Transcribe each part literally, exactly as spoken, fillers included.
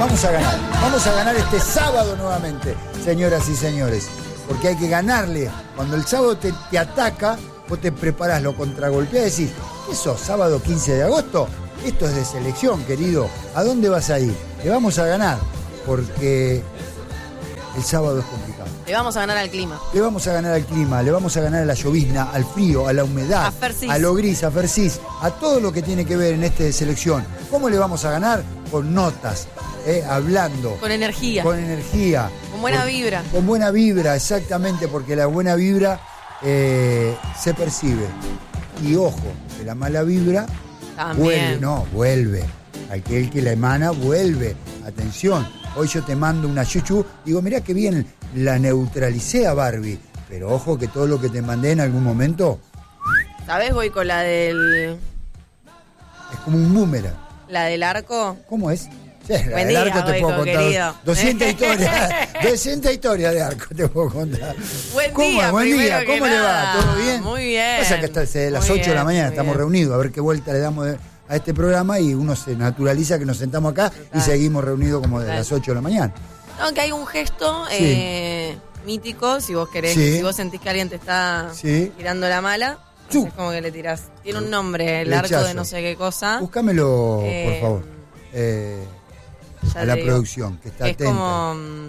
Vamos a ganar. Vamos a ganar este sábado nuevamente, señoras y señores. Porque hay que ganarle. Cuando el sábado te, te ataca, vos te preparás, lo contragolpeás y decís, ¿qué sos? ¿Sábado quince de agosto? Esto es de selección, querido. ¿A dónde vas a ir? Le vamos a ganar. Porque el sábado es complicado. Le vamos a ganar al clima. Le vamos a ganar al clima, le vamos a ganar a la llovizna, al frío, a la humedad, a, Fersis. a lo gris, a Fersis, a todo lo que tiene que ver en este de selección. ¿Cómo le vamos a ganar? Con notas, eh, hablando. Con energía. Con energía. Con buena con, vibra. Con buena vibra, exactamente, porque la buena vibra eh, se percibe. Y ojo, que la mala vibra También. vuelve, no, vuelve. Aquel que la emana vuelve. Atención, hoy yo te mando una chuchu, digo, mirá que bien la neutralicé a Barbie, pero ojo que todo lo que te mandé en algún momento... ¿Sabés, voy con la del... Es como un boomerang. ¿La del arco? ¿Cómo es? Sí, la Buen del día, arco te Goico, puedo contar. querido. doscientas historias, doscientas historias de arco te puedo contar. Buen ¿Cómo día, es? Buen día, primero que ¿cómo le va? nada. ¿Todo bien? Muy bien. Pasa que hasta desde las Muy ocho de la bien, mañana muy estamos bien. reunidos, a ver qué vuelta le damos de- a este programa y uno se naturaliza que nos sentamos acá y seguimos reunidos como de Total. las ocho de la mañana. No, que hay un gesto Sí. eh, mítico, si vos querés, Sí. si vos sentís que alguien te está Sí. tirando la mala, Chu. es como que le tirás. Tiene un nombre, el Lechazo. arco de no sé qué cosa. Búscamelo, Eh, por favor. Eh, Ya a la te digo. producción, que está Es atenta. como... mm,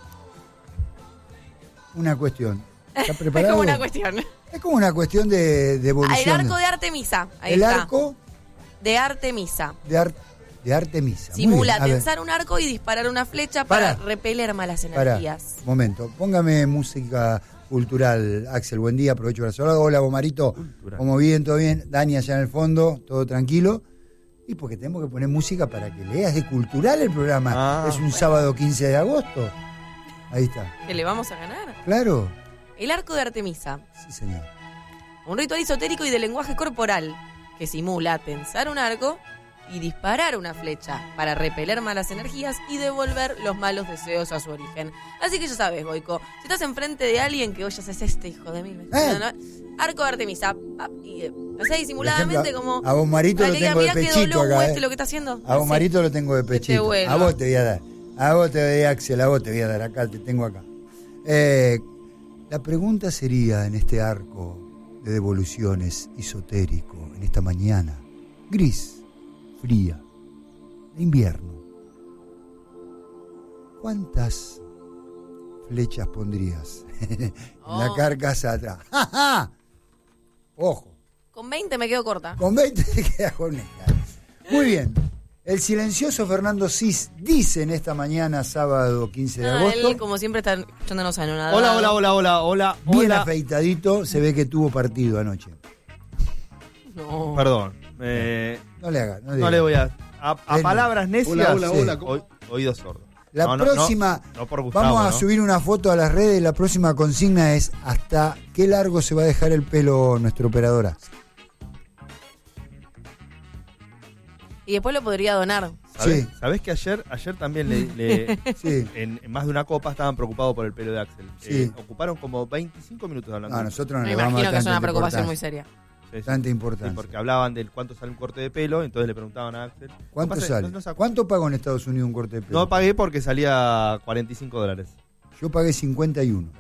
Una cuestión. ¿Está Es preparado? como una cuestión. Es como una cuestión de, de Ah, evolución. el arco de Artemisa. Ahí El está. arco De Artemisa. de, ar- de Artemisa. Muy Simula bien, a ver, tensar un arco y disparar una flecha para Pará. repeler malas pará, energías. momento. Póngame música cultural, Axel. Buen día, aprovecho para saludar. Hola, Bomarito. Cultural. ¿Cómo bien? ¿Todo bien? Dani allá en el fondo, todo tranquilo. Y porque tenemos que poner música para que leas de cultural el programa. Ah, es un sábado quince de agosto. Ahí está. ¿Que le vamos a ganar? ¿Claro? El arco de Artemisa. Sí, señor. Un ritual esotérico y de lenguaje corporal que simula tensar un arco y disparar una flecha para repeler malas energías y devolver los malos deseos a su origen. Así que ya sabes, Goico, si estás enfrente de alguien que oyas es este hijo de mil... Eh. Arco de Artemisa. ah, Y eh, no sé, disimuladamente Por como... ejemplo, a vos, Marito, para lo que diga, tengo de mirá qué pechito dolor acá, este eh. lo que está haciendo. A vos, Así. Marito, lo tengo de te pechito. vuelva. A vos te voy a dar. A vos te doy, Axel, a vos te voy a dar. Acá te tengo acá. Eh, la pregunta sería en este arco de devoluciones esotérico, en esta mañana, gris, fría, de invierno. ¿Cuántas flechas pondrías en la Oh. carcasa atrás? ¡Ja, ja! Ojo. Con veinte me quedo corta. Con veinte te quedas con ella. Muy bien. El silencioso Fernando Cis dice en esta mañana, sábado quince de Ah, agosto, él, como siempre, está escuchándonos anonadado. Hola, hola, hola, hola, hola, bien hola. afeitadito, se ve que tuvo partido anoche. No. Perdón. eh, No le haga, no le, no haga. le voy a. A, a Él- palabras necias. Hola, hola, Sí. hola. ¿cómo? Oí- oídos sordos. La No, no, no, próxima, no por Gustavo, vamos a ¿no? subir una foto a las redes, la próxima consigna es hasta qué largo se va a dejar el pelo nuestra operadora. Y después lo podría donar. ¿Sabés, Sí. ¿Sabés que ayer, ayer también le, le- Sí. en, en más de una copa estaban preocupados por el pelo de Axel? Sí. Eh, ocuparon como veinticinco minutos hablando. No, nosotros no Me le vamos a imagino dar que es una tanta preocupación muy importancia. seria. Sí, sí. Tanta Sí, importancia. porque hablaban del cuánto sale un corte de pelo, entonces le preguntaban a Axel. ¿Cuánto No pasa- sale? no- no se acu- ¿Cuánto pago en Estados Unidos un corte de pelo? No pagué porque salía cuarenta y cinco dólares. Yo pagué cincuenta y uno.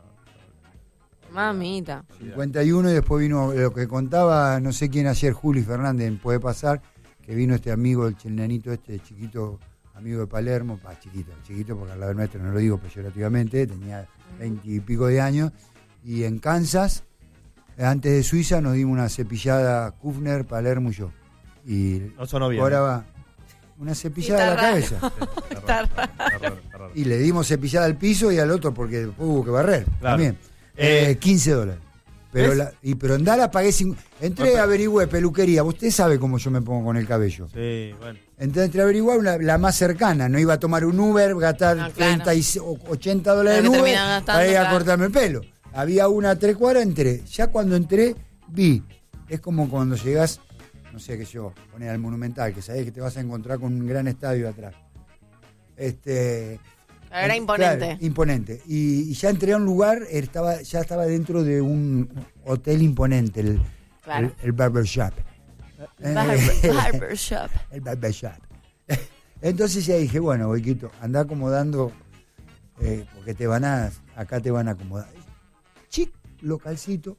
Mamita. cincuenta y uno y después vino lo que contaba, no sé quién ayer, Juli Fernández, puede pasar, que vino este amigo, el nenito este chiquito, amigo de Palermo, pa, chiquito, chiquito porque al lado nuestro no lo digo peyorativamente, tenía veinte y pico de años, y en Kansas, antes de Suiza, nos dimos una cepillada Kufner, Palermo y yo. Y No sonó bien. ahora ¿eh? va una cepillada Está a la raro. cabeza. Sí, está raro, está raro, está raro. Y le dimos cepillada al piso y al otro porque después hubo que barrer Claro. también. Eh, Eh, quince dólares. Pero, ¿ves? la, y, pero en Dallas pagué cinco. Entré, Bueno, averigüé, peluquería. Usted sabe cómo yo me pongo con el cabello. Sí, bueno. Entré, entré a averiguar una- la más cercana. No iba a tomar un Uber, gastar No, claro. treinta y o- ochenta dólares en Lo que Uber terminan gastando, para ir a claro. cortarme el pelo. Había una a tres cuadras, entré. Ya cuando entré, vi. Es como cuando llegás, no sé qué yo, poner al Monumental, que sabés que te vas a encontrar con un gran estadio atrás. Este. Era Eh, imponente. claro, imponente. Y, y ya entré a un lugar, estaba, ya estaba dentro de un hotel imponente, el, Claro. el, el barbershop. Barber, Eh, barbershop. el barbershop. Entonces ya dije, bueno, Boiquito, anda acomodando, eh, porque te van a, acá te van a acomodar. Chic, localcito,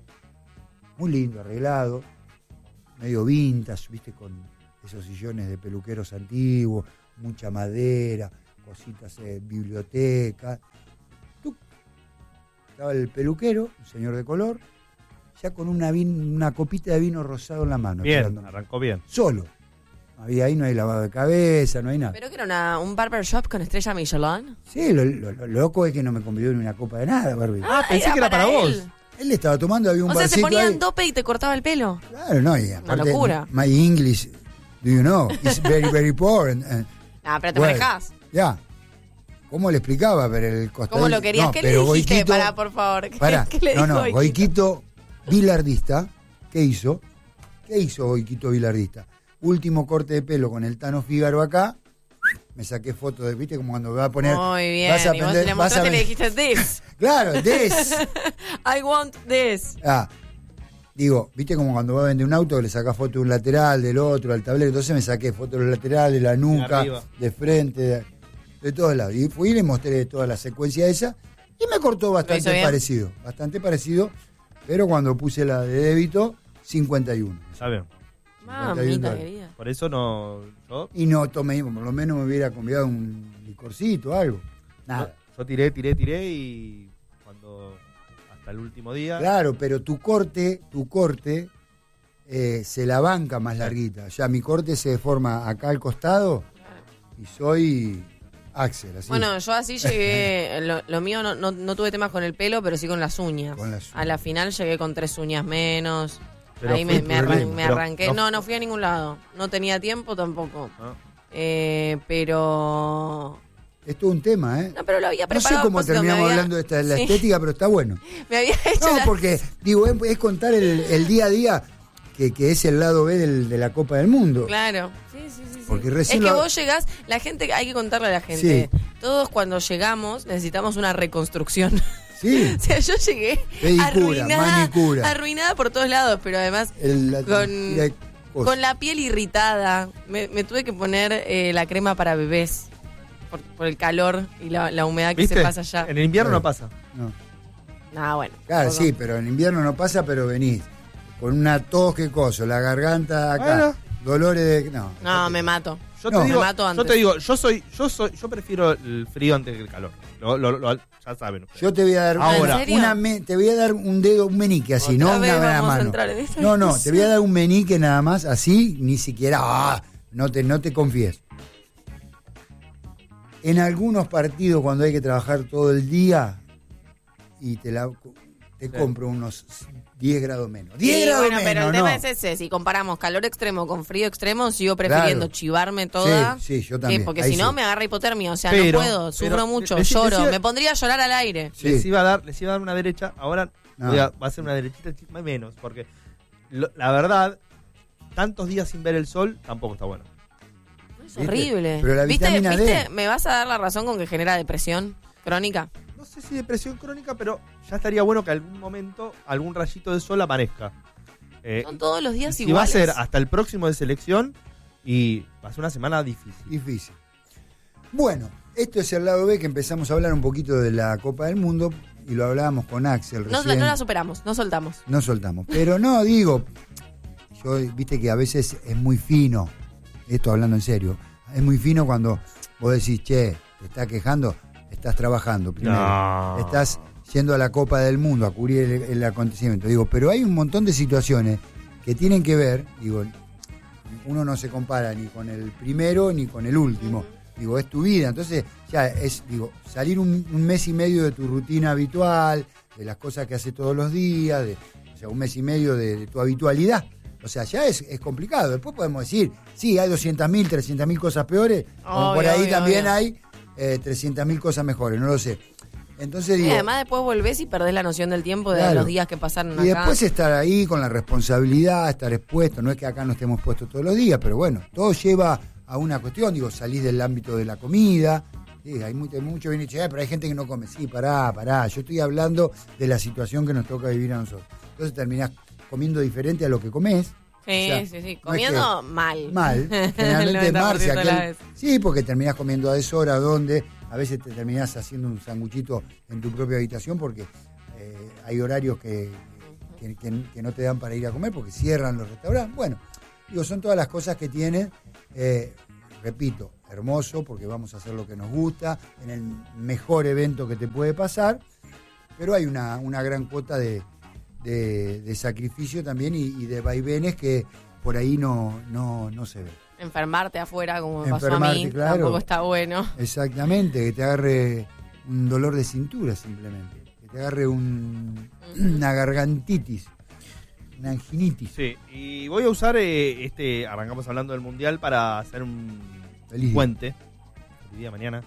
muy lindo, arreglado, medio vintage, viste, con esos sillones de peluqueros antiguos, mucha madera, cositas, eh, biblioteca. Tuc. Estaba el peluquero, un señor de color, ya con una, vin, una copita de vino rosado en la mano. Bien, esperándome. arrancó bien. Solo. Había ahí, no hay lavado de cabeza, no hay nada. ¿Pero que era una, un barbershop con estrella Michelin? Sí, lo, lo, lo loco es que no me convidó ni una copa de nada, Barbie. Ah, pensé que era para vos. él. Él estaba tomando, había un O sea, se barcito ponía ahí. en dope y te cortaba el pelo. Claro, no, y aparte, locura. My English, do you know, is very, very poor. And, and, Ah, pero te well, manejás. Ya. ¿Cómo le explicaba? Pero el costado. ¿Cómo lo querías? No, ¿Qué le pero dijiste? Boiquito- Pará, por favor. ¿Qué, Pará, qué le no, dijo no, Boiquito? Boiquito bilardista, ¿qué hizo? ¿Qué hizo Boiquito bilardista? Último corte de pelo con el Tano Fígaro acá, me saqué foto de, viste, como cuando me va a poner... Muy bien. vas a y vos aprender- le vas a mostraste y le ven- dijiste this. Claro, des. I want this. Ah, digo, viste como cuando va a vender un auto, le sacás foto de un lateral, del otro, al tablero, entonces me saqué foto de los laterales, de la nuca, arriba. de frente, de, de todos lados. Y fui y le mostré toda la secuencia esa y me cortó hizo bastante bien. parecido, bastante parecido, pero cuando puse la de débito, cincuenta y uno. ¿Saben? Mamita dólares. querida. Por eso no. Yo, Y no tomé, por lo menos me hubiera convidado un licorcito, algo. Nada. yo tiré, tiré, tiré y cuando. Hasta el último día. Claro, pero tu corte, tu corte eh, se la banca más larguita. O sea, mi corte se forma acá al costado y soy Axel, así. Bueno, yo así llegué. Lo, lo mío no, no, no tuve temas con el pelo, pero sí con las uñas. Con las uñas. A la final llegué con tres uñas menos. Pero Ahí me, fue me, arran- problema. me Pero arranqué. no- No, no fui a ningún lado. No tenía tiempo tampoco. ¿no? Eh, pero. Es todo un tema, ¿eh? No, pero lo había No preparado. sé cómo a propósito, me terminamos había- hablando de esta de la Sí. estética, pero está bueno. Me había hecho. No, la- porque, digo, es, es contar el, el día a día, que, que es el lado B del- de la Copa del Mundo. Claro. Sí, sí, sí. sí. Porque recién es que lo- vos llegás, la gente, hay que contarle a la gente. Todos cuando llegamos necesitamos una reconstrucción. Sí, O sea, yo llegué Pedicura, arruinada, manicura. arruinada por todos lados, pero además el, la- Con- tira de cosas. con la piel irritada. Me, me tuve que poner eh, la crema para bebés por, por el calor y la, la humedad que ¿Viste? se pasa allá. En el invierno Claro. no pasa. No. Ah, bueno. Claro, tampoco. sí, pero en invierno no pasa, pero venís con una tos, qué coso, la garganta acá, Bueno. dolores de... No, No, me mato. Yo No. te digo, Me mato yo antes. te digo, yo soy, yo soy, yo prefiero el frío antes que el calor. Lo, lo- lo- ya saben ustedes. Yo te voy a dar Ahora. una, ¿En serio? una me- te voy a dar un dedo, un menique así, Otra no vez una vamos a mano. entrar en esta No, no, te discusión. voy a dar un menique nada más, así, ni siquiera, ah, no te, no te confíes. En algunos partidos cuando hay que trabajar todo el día y te la te Sí. compro unos diez grados menos. diez Sí, grados bueno, pero menos, el tema no. es ese. Si comparamos calor extremo con frío extremo, sigo prefiriendo Claro. chivarme toda. Sí, sí, yo que- también. porque Ahí si no, sí. me agarra hipotermia. O sea, Pero- no puedo. Sufro pero- mucho, les- lloro. les- me pondría a llorar al aire. Sí. Les iba a dar, les iba a dar una derecha, ahora No. voy a, va a ser una derechita chi- menos, porque lo- la verdad, tantos días sin ver el sol tampoco está bueno. Es ¿Viste? horrible. Pero la ¿Viste? vitamina ¿Viste? D. ¿Me vas a dar la razón con que genera depresión crónica? No sé si depresión crónica, pero ya estaría bueno que algún momento algún rayito de sol aparezca. Eh, Son todos los días y va a iguales. ser hasta el próximo de selección y va a ser una semana difícil. Difícil. Bueno, esto es el lado B, que empezamos a hablar un poquito de la Copa del Mundo y lo hablábamos con Axel No, recién. no la superamos, no soltamos. No soltamos. Pero no, digo, yo viste que a veces es muy fino, esto hablando en serio, es muy fino cuando vos decís, che, te estás quejando, estás trabajando primero. No. Estás yendo a la Copa del Mundo a cubrir el, el acontecimiento. Digo, pero hay un montón de situaciones que tienen que ver, digo, uno no se compara ni con el primero ni con el último. Digo, es tu vida. Entonces, ya es, digo, salir un, un mes y medio de tu rutina habitual, de las cosas que haces todos los días, de, o sea, un mes y medio de, de tu habitualidad. O sea, ya es, es complicado. Después podemos decir, sí, hay doscientas mil, trescientas mil cosas peores, como por Obvio, ahí obvio, también obvio. hay eh, trescientas mil cosas mejores, no lo sé. Entonces Y digo, además después volvés y perdés la noción del tiempo de Claro. los días que pasaron y acá. después estar ahí con la responsabilidad, estar expuesto, no es que acá no estemos puestos todos los días, pero bueno, todo lleva a una cuestión, digo, salís del ámbito de la comida, sí, hay mucho, mucho bien dicho, "Eh, pero hay gente que no come", sí, pará, pará, yo estoy hablando de la situación que nos toca vivir a nosotros. Entonces terminás comiendo diferente a lo que comés, Sí, O sea, sí, sí. no es Comiendo que- mal. Mal. El Generalmente noventa por Marce, ciento de las aquel. veces. Sí, porque terminás comiendo a deshora, donde a veces te terminás haciendo un sanguchito en tu propia habitación porque eh, hay horarios que, que, que- que no te dan para ir a comer porque cierran los restaurantes. Bueno, digo, son todas las cosas que tiene. Eh, repito, hermoso porque vamos a hacer lo que nos gusta en el mejor evento que te puede pasar, pero hay una, una gran cuota de, de, de sacrificio también y, y de vaivenes que por ahí no, no, no se ve. Enfermarte afuera, como me pasó a Enfermarte, mí, claro. tampoco está bueno. Exactamente, que te agarre un dolor de cintura simplemente, que te agarre un, una gargantitis, una anginitis. Sí, y voy a usar eh, este, arrancamos hablando del Mundial para hacer un Feliz día. puente. El día de mañana.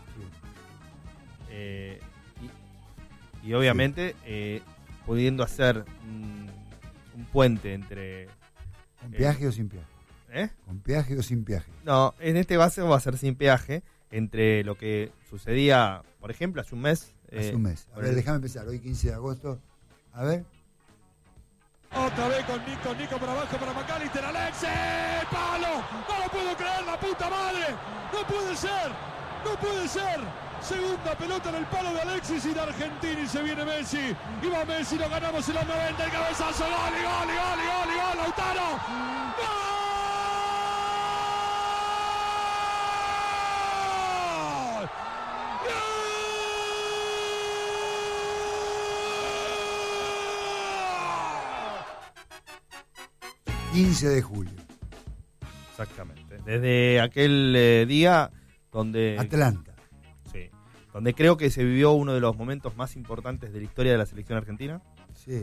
Eh, y, y obviamente eh, pudiendo hacer un, un puente entre... ¿Con peaje o sin peaje? ¿Eh? ¿Con peaje o sin peaje? No, en este base va a ser sin peaje entre lo que sucedía, por ejemplo, hace un mes. Hace eh, un mes. A con ver, el- déjame empezar. Hoy quince de agosto. A ver. Otra vez con Nico, Nico para abajo para McAllister, Alexis, palo, no lo puedo creer, la puta madre, no puede ser, no puede ser, segunda pelota en el palo de Alexis y de Argentina y se viene Messi, y va Messi, lo ganamos en los noventa, el cabezazo, gol, y gol, y gol, y gol, y gol, Lautaro, ¡gol! quince de julio. Exactamente. Desde aquel eh, día donde... Atlanta. Sí, donde creo que se vivió uno de los momentos más importantes de la historia de la selección argentina. Sí.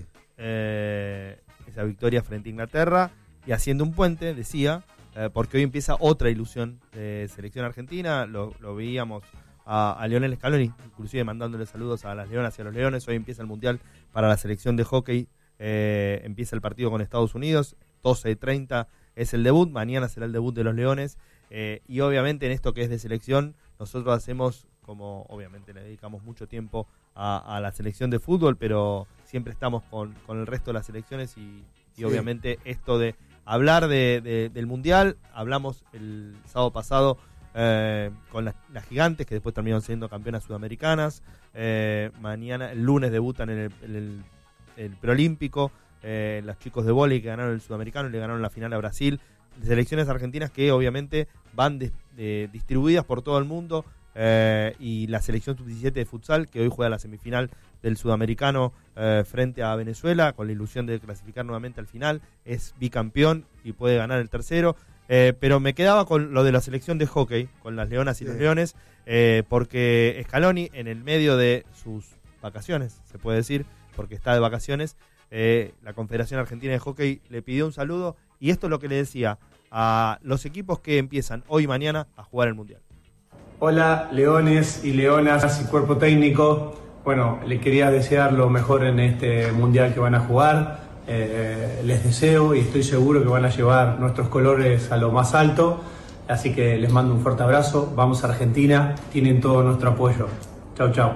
Eh, esa victoria frente a Inglaterra y haciendo un puente, decía, eh, porque hoy empieza otra ilusión de selección argentina. Lo, lo veíamos a, a Lionel Scaloni, inclusive mandándole saludos a las leonas y a los leones. Hoy empieza el Mundial para la selección de hockey. Eh, empieza el partido con Estados Unidos, doce treinta es el debut, mañana será el debut de los leones. Eh, y obviamente en esto que es de selección, nosotros hacemos, como obviamente le dedicamos mucho tiempo a, a la selección de fútbol, pero siempre estamos con, con el resto de las selecciones y, y Sí. obviamente esto de hablar de, de- del Mundial, hablamos el sábado pasado eh, con las, las gigantes, que después terminaron siendo campeonas sudamericanas. Eh, mañana, el lunes debutan en el, en el, el preolímpico, eh, los chicos de vóley que ganaron el sudamericano y le ganaron la final a Brasil. Selecciones argentinas que obviamente van de- de- distribuidas por todo el mundo, eh, y la selección sub diecisiete de futsal que hoy juega la semifinal del sudamericano eh, frente a Venezuela con la ilusión de clasificar nuevamente al final, es bicampeón y puede ganar el tercero. Eh, pero me quedaba con lo de la selección de hockey, con las leonas y Sí. los leones, eh, porque Scaloni en el medio de sus vacaciones, se puede decir, porque está de vacaciones, eh, la Confederación Argentina de Hockey le pidió un saludo y esto es lo que le decía a los equipos que empiezan hoy y mañana a jugar el Mundial. Hola, leones y leonas y cuerpo técnico. Bueno, les quería desear lo mejor en este mundial que van a jugar. Eh, les deseo y estoy seguro que van a llevar nuestros colores a lo más alto. Así que les mando un fuerte abrazo. Vamos a Argentina, tienen todo nuestro apoyo. Chau, chau.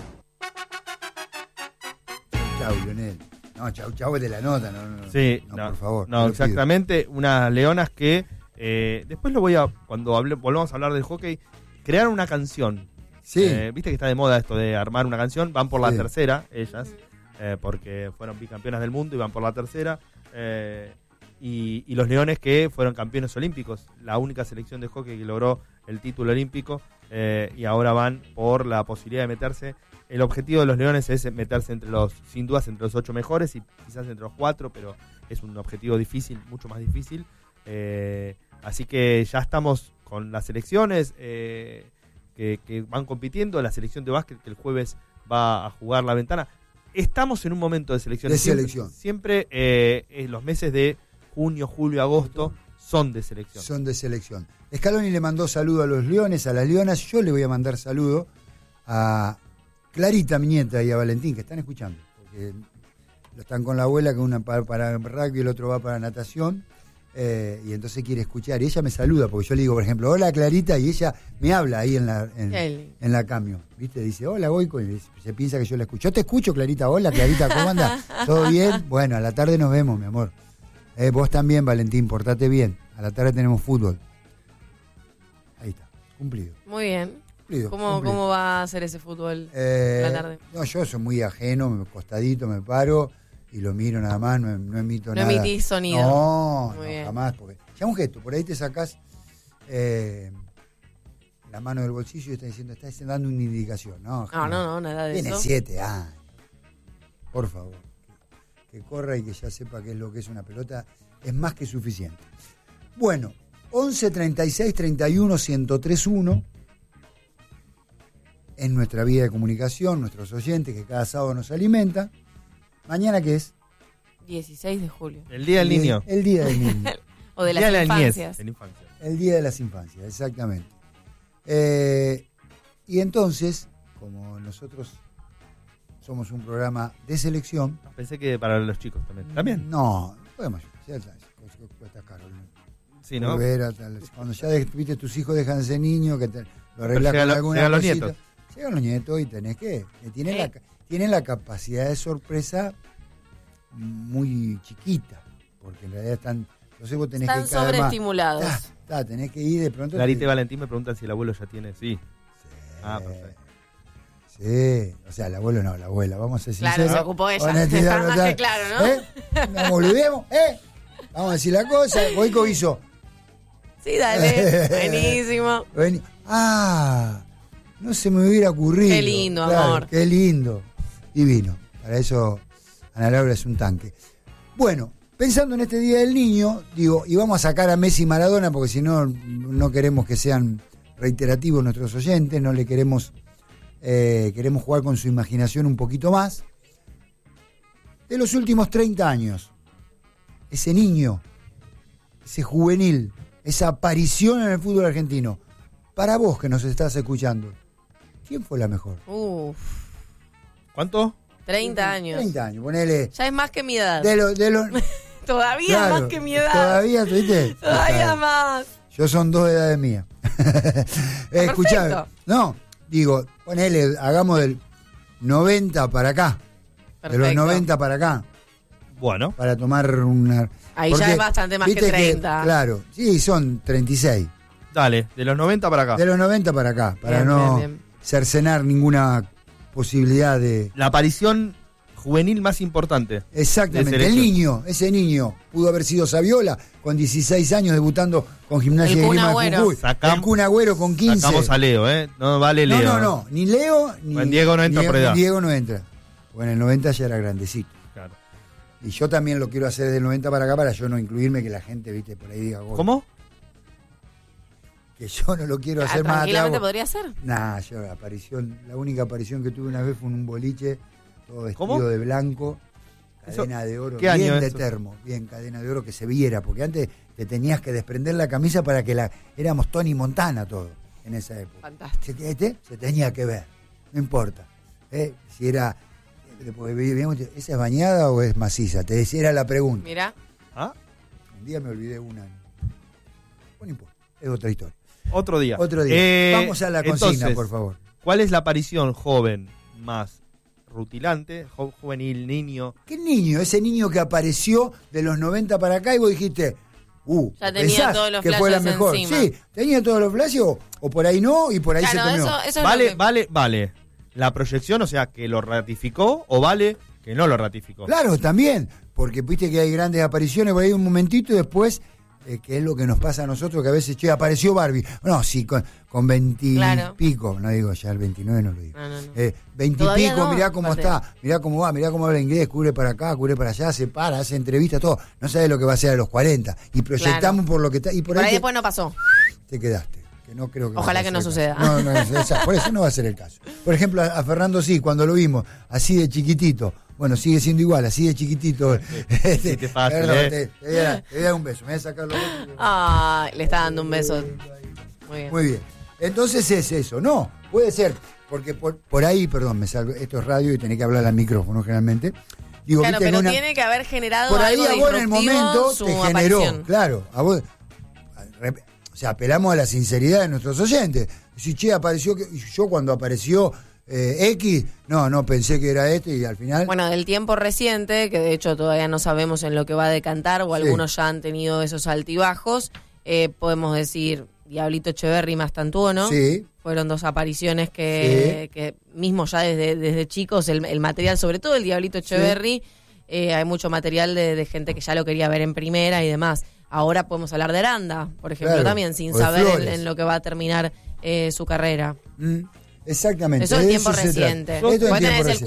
Chau, Lionel. No, chau, chau es de la nota. No, no, Sí, no, no, por favor. no, te lo pido. exactamente, unas leonas que eh, después lo voy a, cuando hable- volvamos a hablar del hockey, crearon una canción. Sí. Eh, Viste que está de moda esto de armar una canción, van por la Sí. tercera, ellas, eh, porque fueron bicampeonas del mundo y van por la tercera. eh, y, y los leones que fueron campeones olímpicos, la única selección de hockey que logró el título olímpico, eh, y ahora van por la posibilidad de meterse. El objetivo de los leones es meterse entre los, sin dudas, entre los ocho mejores y quizás entre los cuatro, pero es un objetivo difícil, mucho más difícil. Eh, así que ya estamos con las selecciones eh, que, que van compitiendo, la selección de básquet que el jueves va a jugar la ventana. Estamos en un momento de selección. De Siempre- selección. Siempre eh, en los meses de junio, julio, agosto son de selección. Son de selección. Scaloni le mandó saludo a los leones, a las leonas. Yo le voy a mandar saludo a Clarita, mi nieta, y a Valentín, que están escuchando. Porque lo están con la abuela, que una para, para rugby, el otro va para natación. eh, y entonces quiere escuchar. Y ella me saluda, porque yo le digo, por ejemplo, hola Clarita, y ella me habla ahí en la, en, Qué lindo. en la cambio. ¿Viste? Dice, hola Goico, y se piensa que yo la escucho. Yo te escucho, Clarita. Hola, Clarita, ¿cómo andas? ¿Todo bien? Bueno, a la tarde nos vemos, mi amor. Eh, vos también, Valentín, portate bien. A la tarde tenemos fútbol. Ahí está, cumplido. Muy bien. Cumplido, ¿Cómo, cumplido. ¿Cómo va a ser ese fútbol Eh, a la tarde? No, yo soy muy ajeno, me costadito, me paro y lo miro nada más, no, no emito No nada. emitís sonido. No, Muy no, bien. jamás. Porque ya un gesto, por ahí te sacás eh, la mano del bolsillo y estás diciendo, estás dando una indicación. No, No, jamás. no, no, nada de Tiene eso. siete años. Por favor. Que, que corra y que ya sepa qué es lo que es una pelota. Es más que suficiente. Bueno, once treinta y seis treinta y uno ciento tres uno es nuestra vía de comunicación, nuestros oyentes que cada sábado nos alimentan. ¿Mañana qué es? dieciséis de julio. El día del El- niño. El día del niño. O de El día las de la niñez, infancias. de la infancia. El día de las infancias, exactamente. Eh, y entonces, como nosotros somos un programa de selección, Pensé que para los chicos también. ¿También? no, podemos, ya está, cuesta caro. Sí, ¿no? Volver a tal- cuando ya de- viste, tus hijos dejan de ser niños, que te, lo arreglas llegan con lo- alguna llegan los cosita. nietos. Llegan los nietos y tenés que, eh, tienen, Eh. la, ca- tienen la capacidad de sorpresa muy chiquita, porque en realidad están, entonces vos tenés Están que cada vez más- sobreestimulados. Ta, ta, tenés que ir de pronto. Clarita te- y Valentín me preguntan si el abuelo ya tiene. Sí. Sí. Ah, perfecto. Sí, o sea, el abuelo no, la abuela, vamos a ser Claro, sinceros. se ocupó ella. Honestidad Está más total. que claro, ¿no? ¿Eh? Nos boludemos, ¿eh? Vamos a decir la cosa. Goico hizo. Sí, dale. Buenísimo. Vení. Ah, no se me hubiera ocurrido. Qué lindo, Claro, amor. Qué lindo. Divino. Para eso Ana Laura es un tanque. Bueno, pensando en este Día del Niño, digo, y vamos a sacar a Messi y Maradona porque si no, no queremos que sean reiterativos nuestros oyentes, no le queremos, eh, queremos jugar con su imaginación un poquito más. De los últimos treinta años, ese niño, ese juvenil, esa aparición en el fútbol argentino, para vos que nos estás escuchando, ¿quién fue la mejor? Uf, ¿Cuánto? treinta años. treinta años, ponele. Ya es más que mi edad. De los, de los, Todavía claro, más que mi edad. Todavía, ¿viste? Todavía más. Yo son dos edades mías. eh, escuchame, Perfecto. no, digo, ponele, hagamos del noventa para acá. De los Perfecto. noventa para acá. Bueno. Para tomar una. Ahí ya porque, es bastante más que viste treinta. Claro, sí, son treinta y seis. Dale, de los noventa para acá. De los noventa para acá, para Bien, no bien, bien. cercenar ninguna posibilidad de. La aparición juvenil más importante. Exactamente, de el selección. niño, ese niño pudo haber sido Saviola con dieciséis años debutando con Gimnasia El de Kun Grima de Agüero. Jujuy. Sacam- el Kun Agüero con quince. Sacamos a Leo, ¿eh? No vale no, Leo. no, no, ni Leo ni Bueno, Diego no entra ni- por edad. Diego no entra. Bueno, en el noventa ya era grandecito. Claro. Y yo también lo quiero hacer del noventa para acá para yo no incluirme que la gente, viste, por ahí diga, "Gol". ¿Cómo? Que yo no lo quiero Ah, hacer más tranquilamente atrás. podría ser. Nah, yo la aparición, la única aparición que tuve una vez fue en un boliche, todo vestido ¿Cómo? de blanco, Eso- cadena de oro, ¿qué año bien es de eso? termo, bien cadena de oro que se viera, porque antes te tenías que desprender la camisa para que la éramos Tony Montana todo en esa época. Fantástico. Se, te- se tenía que ver, no importa. ¿eh? Si era, porque veíamos, ¿esa es bañada o es maciza? Te decía, era la pregunta. Mira, ¿Ah? Un día me olvidé una. No importa, es otra historia. Otro día. Otro día. Eh, Vamos a la consigna, entonces, por favor. ¿Cuál es la aparición joven más rutilante, jo- juvenil, niño? ¿Qué niño? Ese niño que apareció de los noventa para acá y vos dijiste, uh, Ya tenía pensás todos los que fue la flashes mejor. encima. Sí, tenía todos los flashes o, o por ahí no y por ahí claro, se terminó. eso, eso es Vale, lo que... vale, vale. La proyección, o sea, que lo ratificó o vale que no lo ratificó. Claro, también, porque viste que hay grandes apariciones por ahí un momentito y después, eh, que es lo que nos pasa a nosotros, que a veces, che, apareció Barbie. No, sí, con, con veinte Claro. pico, no digo ya el veintinueve, no lo digo. No, no, no. Eh, veinte Todavía pico, no, mirá cómo aparte. está, mirá cómo va, mirá cómo habla inglés, cubre para acá, cubre para allá, se para, hace entrevistas, todo. No sabes lo que va a ser a los cuarenta. Y proyectamos por lo que está. Y por, Por ahí ahí te, después no pasó. te quedaste. Que no creo que Ojalá vaya que a no ser el suceda. caso. No, no, es- esa- por eso no va a ser el caso. Por ejemplo, a, a Fernando sí, cuando lo vimos, así de chiquitito. Bueno, sigue siendo igual, así de chiquitito. Este, qué fácil, perdón, ¿eh? te, te voy a, te voy a dar un beso, me voy a sacar los besos. Ah, le está dando un beso. Muy bien. Muy bien. Entonces es eso, no, puede ser, porque por, por ahí, perdón, me salgo, esto es radio y tenés que hablar al micrófono generalmente. Digo, Claro, viste, en pero una- tiene que haber generado por ahí algo a vos en el disruptivo momento su te generó, aparición. claro, a vos, a- o sea, apelamos a la sinceridad de nuestros oyentes. Si che, apareció, que, y yo cuando apareció eh, X, no, no pensé que era este y al final... Bueno, del tiempo reciente, que de hecho todavía no sabemos en lo que va a decantar, o Sí. algunos ya han tenido esos altibajos, eh, podemos decir Diablito Echeverri más Tantuono. Sí. Fueron dos apariciones que, Sí. que mismo ya desde, desde chicos, el, el material, sobre todo el Diablito Echeverri, sí. eh, hay mucho material de, de gente que ya lo quería ver en primera y demás. Ahora podemos hablar de Aranda, por ejemplo, Claro. también, sin O de saber en, Flores. en lo que va a terminar eh, su carrera. Mm, exactamente. Eso es de tiempo se trata. reciente. Esto es Vos en tenés tiempo el reciente.